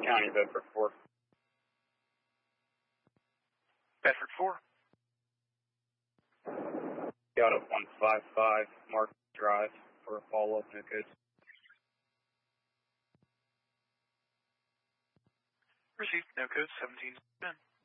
County, Bedford 4. Bedford 4. Got a 155 Mark Drive for a follow-up, no codes. Received, no codes, 17.